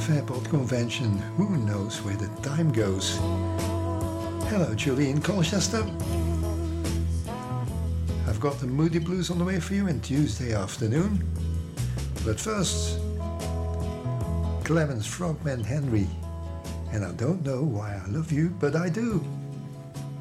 Fairport Convention. Who knows where the time goes? Hello, Julie in Colchester. I've got the Moody Blues on the way for you on Tuesday afternoon. But first, Clemens Frogman Henry. And I don't know why I love you, but I do.